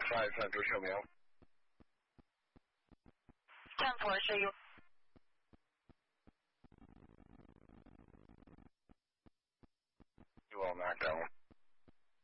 刷一下周秀明。 战佛是有。 You will not go.